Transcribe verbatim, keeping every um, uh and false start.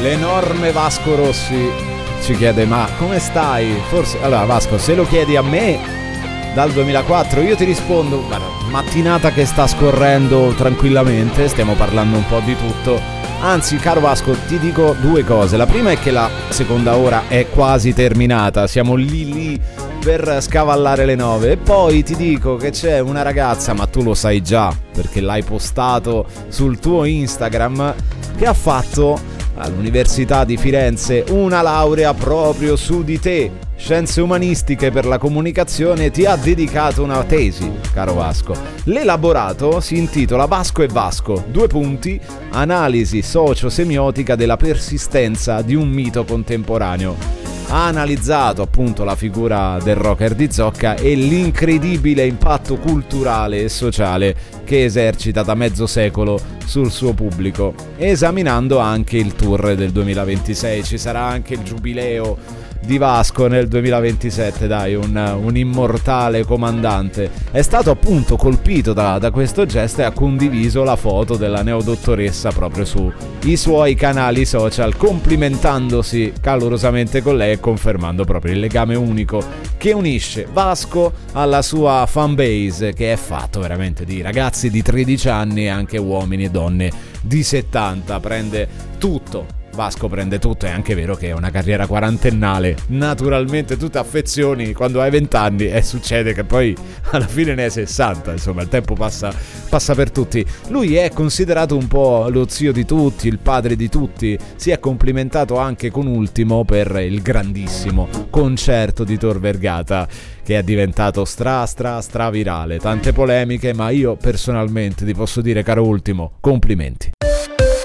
l'enorme Vasco Rossi ci chiede: ma come stai? Forse, allora Vasco, se lo chiedi a me dal duemilaquattro, io ti rispondo: guarda, mattinata che sta scorrendo tranquillamente, stiamo parlando un po' di tutto. Anzi, caro Vasco, ti dico due cose. La prima è che la seconda ora è quasi terminata, siamo lì lì per scavallare le nove. E poi ti dico che c'è una ragazza, ma tu lo sai già perché l'hai postato sul tuo Instagram, che ha fatto all'Università di Firenze una laurea proprio su di te, Scienze Umanistiche per la Comunicazione. Ti ha dedicato una tesi, caro Vasco. L'elaborato si intitola Vasco e Vasco, due punti, analisi socio-semiotica della persistenza di un mito contemporaneo. Ha analizzato appunto la figura del rocker di Zocca e l'incredibile impatto culturale e sociale che esercita da mezzo secolo sul suo pubblico, esaminando anche il tour del duemilaventisei. Ci sarà anche il giubileo di Vasco nel duemilaventisette, dai, un, un immortale comandante. È stato appunto colpito da, da questo gesto e ha condiviso la foto della neodottoressa proprio sui suoi canali social, complimentandosi calorosamente con lei e confermando proprio il legame unico che unisce Vasco alla sua fanbase, che è fatto veramente di ragazzi di tredici anni e anche uomini e donne di settanta. Prende tutto, Vasco prende tutto. È anche vero che è una carriera quarantennale, naturalmente tutte affezioni quando hai venti anni, e succede che poi alla fine ne hai sessanta, insomma il tempo passa, passa per tutti. Lui è considerato un po' lo zio di tutti, il padre di tutti. Si è complimentato anche con Ultimo per il grandissimo concerto di Tor Vergata, che è diventato stra stra stra virale. Tante polemiche, ma io personalmente ti posso dire, caro Ultimo, complimenti.